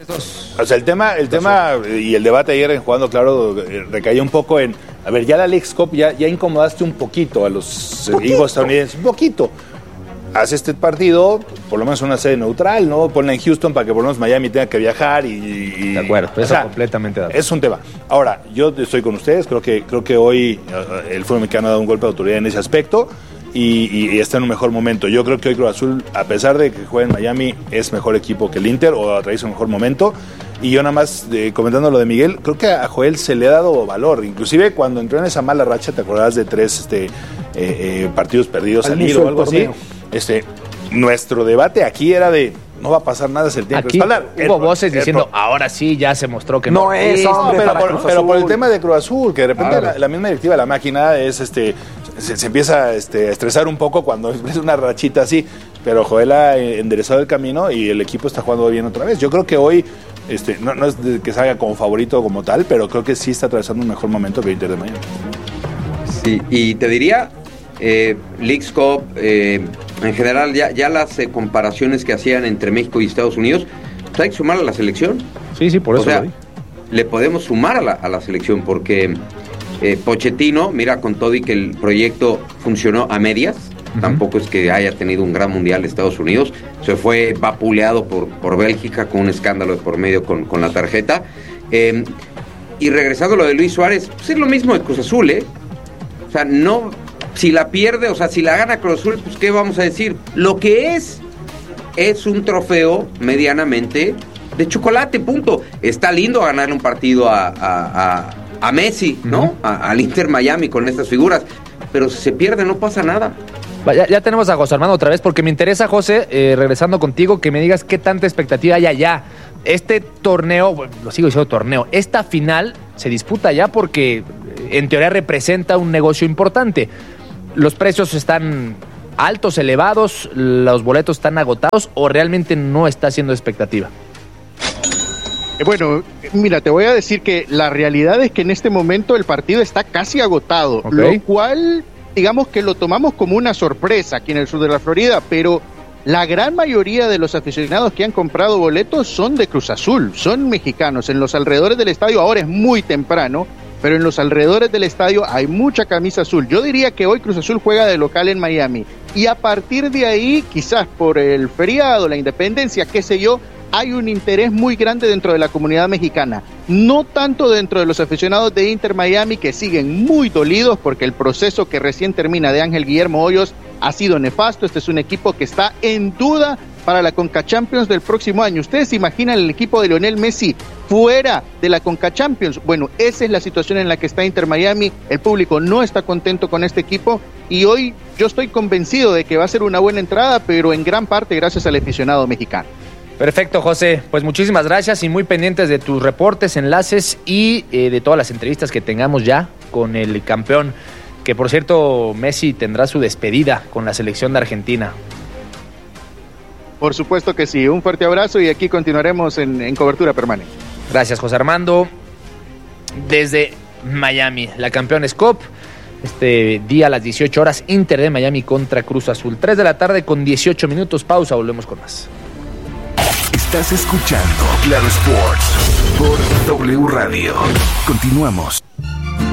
O sea, el tema y el debate ayer en Jugando Claro recaía un poco en, a ver, ya la Leagues Cup ya incomodaste un poquito a los equipos estadounidenses, un poquito. Haz este partido, por lo menos una sede neutral, ¿no? Ponla en Houston para que por lo menos Miami tenga que viajar y de acuerdo, eso completamente de acuerdo. Es un tema. Ahora, yo estoy con ustedes, creo que hoy el fútbol mexicano ha dado un golpe de autoridad en ese aspecto y está en un mejor momento. Yo creo que hoy Cruz Azul, a pesar de que juega en Miami, es mejor equipo que el Inter o atraviesa un mejor momento. Y yo nada más, comentando lo de Miguel, creo que a Joel se le ha dado valor. Inclusive cuando entró en esa mala racha, te acordás de 3 partidos perdidos al hilo o algo así. Nuestro debate aquí era de no va a pasar nada, se tiene que respaldar. Hubo voces diciendo ahora sí ya se mostró que no es hombre, pero por el tema de Cruz Azul, que de repente la misma directiva de la máquina es se empieza a estresar un poco cuando es una rachita así, pero Joel ha enderezado el camino y el equipo está jugando bien otra vez. Yo creo que hoy no es que salga como favorito como tal, pero creo que sí está atravesando un mejor momento que el Inter de Miami. Sí, y te diría Leagues Cup, en general ya las comparaciones que hacían entre México y Estados Unidos, pues hay que sumar a la selección. Sí, por eso. O sea, le podemos sumar a la selección porque Pochettino, mira, con todo y que el proyecto funcionó a medias, tampoco es que haya tenido un gran mundial de Estados Unidos, se fue vapuleado por Bélgica con un escándalo de por medio con la tarjeta. Y regresando a lo de Luis Suárez, pues es lo mismo de Cruz Azul, O sea, no, si la pierde, o sea, si la gana Cruz Azul, pues ¿qué vamos a decir? Lo que es un trofeo medianamente de chocolate, punto. Está lindo ganarle un partido a Messi, ¿no? Al Inter Miami con estas figuras, pero si se pierde no pasa nada. Ya tenemos a José Armando otra vez, porque me interesa, José, regresando contigo, que me digas qué tanta expectativa hay allá. Este torneo, bueno, lo sigo diciendo torneo, esta final se disputa ya porque en teoría representa un negocio importante. ¿Los precios están altos, elevados, los boletos están agotados o realmente no está haciendo expectativa? Bueno, mira, te voy a decir que la realidad es que en este momento el partido está casi agotado, Okay. Lo cual, digamos que lo tomamos como una sorpresa aquí en el sur de la Florida, pero la gran mayoría de los aficionados que han comprado boletos son de Cruz Azul, son mexicanos. En los alrededores del estadio, ahora es muy temprano, pero en los alrededores del estadio hay mucha camisa azul. Yo diría que hoy Cruz Azul juega de local en Miami, y a partir de ahí, quizás por el feriado, la independencia, qué sé yo, hay un interés muy grande dentro de la comunidad mexicana, no tanto dentro de los aficionados de Inter Miami, que siguen muy dolidos porque el proceso que recién termina de Ángel Guillermo Hoyos ha sido nefasto. Este es un equipo que está en duda para la Conca Champions del próximo año. ¿Ustedes se imaginan el equipo de Lionel Messi fuera de la Conca Champions? Bueno, esa es la situación en la que está Inter Miami. El público no está contento con este equipo y hoy yo estoy convencido de que va a ser una buena entrada, pero en gran parte gracias al aficionado mexicano. Perfecto, José. Pues muchísimas gracias y muy pendientes de tus reportes, enlaces y de todas las entrevistas que tengamos ya con el campeón, que por cierto, Messi tendrá su despedida con la selección de Argentina. Por supuesto que sí. Un fuerte abrazo y aquí continuaremos en cobertura permanente. Gracias, José Armando. Desde Miami, la Campeones Cup. Este día a las 18 horas, Inter de Miami contra Cruz Azul. 3 de la tarde con 18 minutos. Pausa, volvemos con más. Estás escuchando Claro Sports por W Radio. Continuamos.